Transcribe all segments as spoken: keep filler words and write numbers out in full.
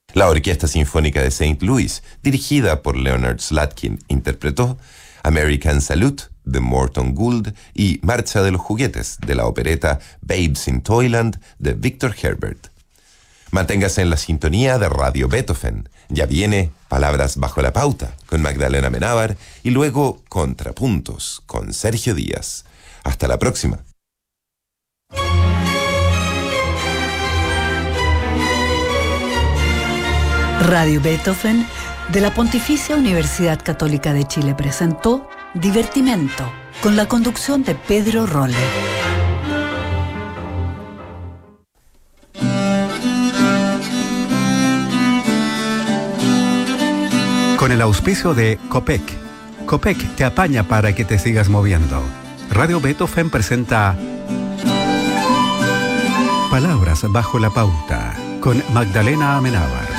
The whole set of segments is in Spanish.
La Orquesta Sinfónica de Saint Louis, dirigida por Leonard Slatkin, interpretó American Salute de Morton Gould y Marcha de los Juguetes de la opereta Babes in Toyland de Victor Herbert. Manténgase en la sintonía de Radio Beethoven. Ya viene Palabras bajo la pauta con Magdalena Amenábar y luego Contrapuntos con Sergio Díaz. Hasta la próxima. Radio Beethoven de la Pontificia Universidad Católica de Chile presentó Divertimento con la conducción de Pedro Rolle. Con el auspicio de Copec. Copec te apaña para que te sigas moviendo. Radio Beethoven presenta Palabras bajo la pauta con Magdalena Amenábar.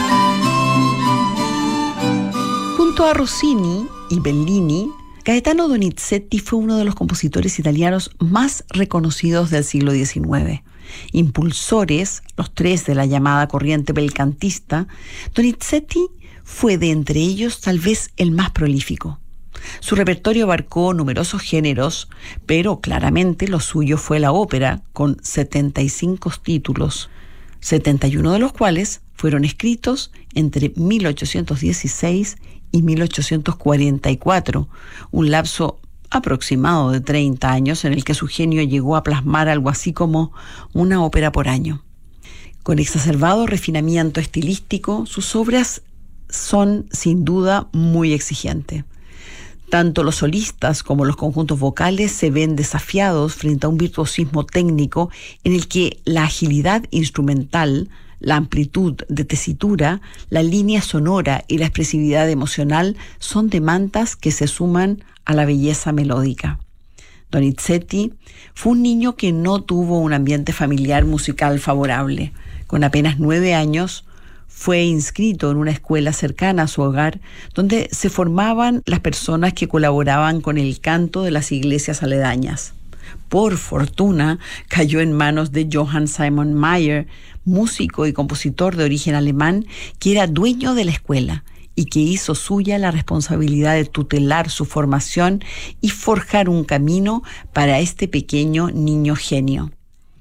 Junto a Rossini y Bellini, Gaetano Donizetti fue uno de los compositores italianos más reconocidos del siglo diecinueve. Impulsores, los tres de la llamada corriente belcantista, Donizetti fue de entre ellos tal vez el más prolífico. Su repertorio abarcó numerosos géneros, pero claramente lo suyo fue la ópera, con setenta y cinco títulos, setenta y uno de los cuales fueron escritos entre mil ochocientos dieciséis y mil ochocientos cuarenta y cuatro, un lapso aproximado de treinta años en el que su genio llegó a plasmar algo así como una ópera por año. Con exacerbado refinamiento estilístico, sus obras son sin duda muy exigentes. Tanto los solistas como los conjuntos vocales se ven desafiados frente a un virtuosismo técnico en el que la agilidad instrumental, la amplitud de tesitura, la línea sonora y la expresividad emocional son demandas que se suman a la belleza melódica. Donizetti fue un niño que no tuvo un ambiente familiar musical favorable. Con apenas nueve años, fue inscrito en una escuela cercana a su hogar, donde se formaban las personas que colaboraban con el canto de las iglesias aledañas. Por fortuna, cayó en manos de Johann Simon Mayer, músico y compositor de origen alemán, que era dueño de la escuela y que hizo suya la responsabilidad de tutelar su formación y forjar un camino para este pequeño niño genio.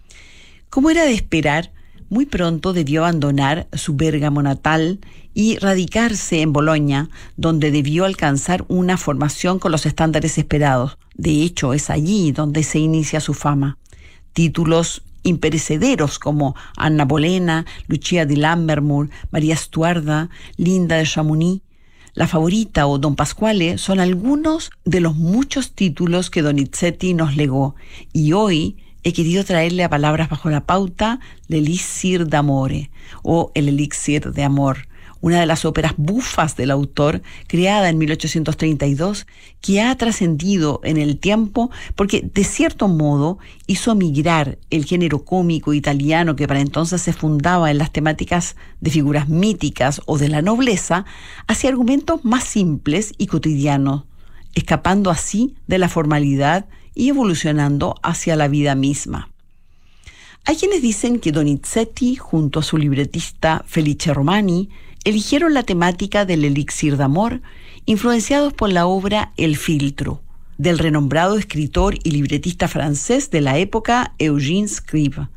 Como era de esperar, muy pronto debió abandonar su Bérgamo natal y radicarse en Bolonia, donde debió alcanzar una formación con los estándares esperados. De hecho, es allí donde se inicia su fama. Títulos imperecederos como Anna Bolena, Lucia di Lammermoor, María Stuarda, Linda de Chamonix, La Favorita o Don Pasquale son algunos de los muchos títulos que Donizetti nos legó, y hoy he querido traerle a Palabras bajo la pauta l'Elixir d'Amore, o El Elixir de Amor, una de las óperas bufas del autor, creada en mil ochocientos treinta y dos, que ha trascendido en el tiempo porque, de cierto modo, hizo migrar el género cómico italiano que para entonces se fundaba en las temáticas de figuras míticas o de la nobleza hacia argumentos más simples y cotidianos, escapando así de la formalidad y evolucionando hacia la vida misma. Hay quienes dicen que Donizetti, junto a su libretista Felice Romani, eligieron la temática del Elixir de Amor, influenciados por la obra El Filtro, del renombrado escritor y libretista francés de la época Eugène Scribe.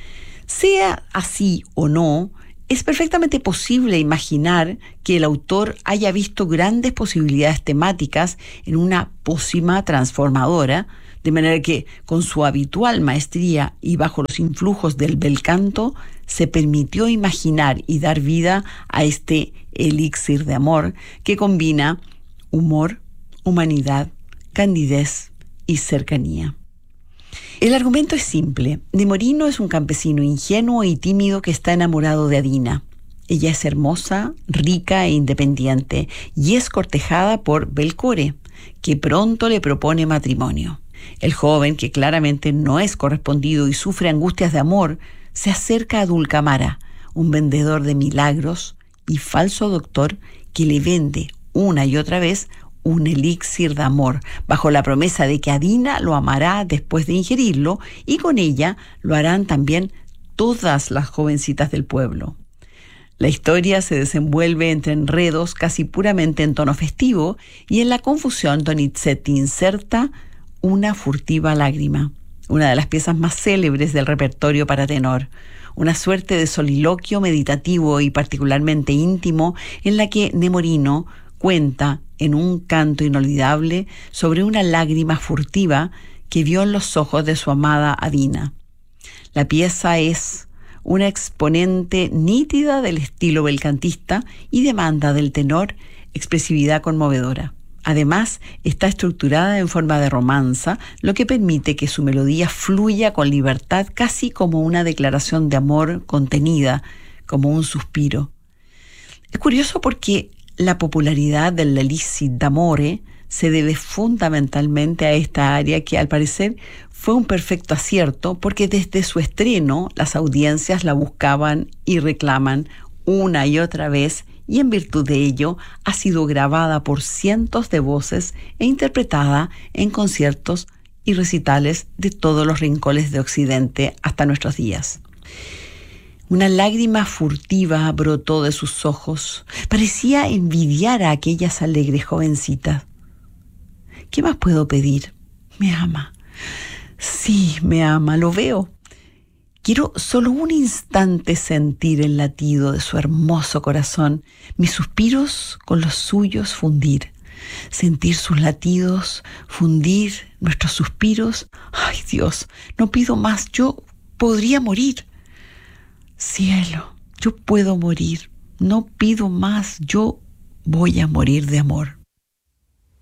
Sea así o no, es perfectamente posible imaginar que el autor haya visto grandes posibilidades temáticas en una pócima transformadora, de manera que, con su habitual maestría y bajo los influjos del bel canto, se permitió imaginar y dar vida a este elixir de amor que combina humor, humanidad, candidez y cercanía. El argumento es simple. Nemorino es un campesino ingenuo y tímido que está enamorado de Adina. Ella es hermosa, rica e independiente y es cortejada por Belcore, que pronto le propone matrimonio. El joven, que claramente no es correspondido y sufre angustias de amor, se acerca a Dulcamara, un vendedor de milagros y falso doctor que le vende una y otra vez un elixir de amor, bajo la promesa de que Adina lo amará después de ingerirlo y con ella lo harán también todas las jovencitas del pueblo. La historia se desenvuelve entre enredos casi puramente en tono festivo y en la confusión Donizetti inserta una furtiva lágrima, una de las piezas más célebres del repertorio para tenor, una suerte de soliloquio meditativo y particularmente íntimo en la que Nemorino cuenta en un canto inolvidable sobre una lágrima furtiva que vio en los ojos de su amada Adina. La pieza es una exponente nítida del estilo belcantista y demanda del tenor expresividad conmovedora. Además, está estructurada en forma de romanza, lo que permite que su melodía fluya con libertad, casi como una declaración de amor contenida, como un suspiro. Es curioso porque la popularidad del L'Elisir d'Amore se debe fundamentalmente a esta aria que, al parecer, fue un perfecto acierto porque desde su estreno las audiencias la buscaban y reclaman una y otra vez, y en virtud de ello ha sido grabada por cientos de voces e interpretada en conciertos y recitales de todos los rincones de Occidente hasta nuestros días. Una lágrima furtiva brotó de sus ojos. Parecía envidiar a aquellas alegres jovencitas. ¿Qué más puedo pedir? Me ama. Sí, me ama, lo veo. Quiero solo un instante sentir el latido de su hermoso corazón, mis suspiros con los suyos fundir. Sentir sus latidos, fundir nuestros suspiros. Ay, Dios, no pido más, yo podría morir. Cielo, yo puedo morir, no pido más, yo voy a morir de amor.